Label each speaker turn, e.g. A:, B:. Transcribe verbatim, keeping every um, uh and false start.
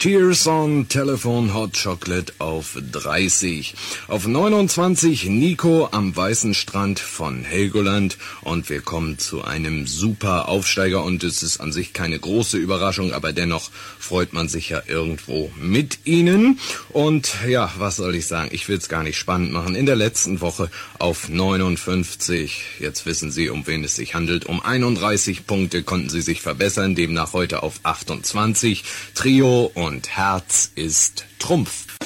A: Tears on Telephone Hot Chocolate auf dreißig. Auf neunundzwanzig Nico am weißen Strand von Helgoland. Und wir kommen zu einem super Aufsteiger. Und es ist an sich keine große Überraschung, aber dennoch freut man sich ja irgendwo mit ihnen. Und ja, was soll ich sagen? Ich will es gar nicht spannend machen. In der letzten Woche auf neunundfünfzig. Jetzt wissen Sie, um wen es sich handelt. Um einunddreißig Punkte konnten Sie sich verbessern. Demnach heute auf achtundzwanzig. Trio und Herz ist Trumpf.